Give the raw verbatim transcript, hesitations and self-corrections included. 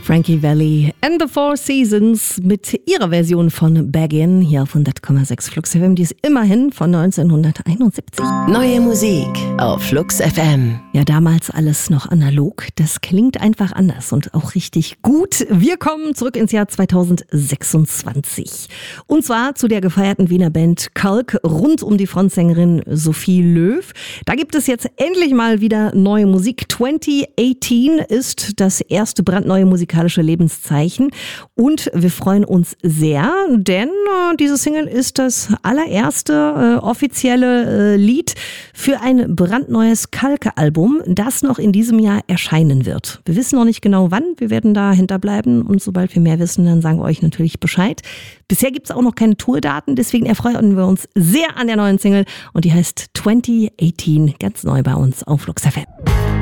Frankie Valli and the Four Seasons mit ihrer Version von Baggin hier auf hundert Komma sechs Flux F M, die ist immerhin von neunzehnhunderteinundsiebzig. Neue Musik auf Flux F M. Ja, damals alles noch analog. Das klingt einfach anders und auch richtig gut. Wir kommen zurück ins Jahr zweitausendsechsundzwanzig. Und zwar zu der gefeierten Wiener Band Kalk rund um die Frontsängerin Sophie Löw. Da gibt es jetzt endlich mal wieder neue Musik. zwanzig achtzehn ist das erste brandneue musikalische Lebenszeichen. Und wir freuen uns sehr, denn äh, diese Single ist das allererste äh, offizielle äh, Lied für ein brandneues Kalk-Album, das noch in diesem Jahr erscheinen wird. Wir wissen noch nicht genau wann, wir werden da hinterbleiben und sobald wir mehr wissen, dann sagen wir euch natürlich Bescheid. Bisher gibt es auch noch keine Tourdaten, deswegen erfreuen wir uns sehr an der neuen Single und die heißt zwanzig achtzehn, ganz neu bei uns auf Flux F M.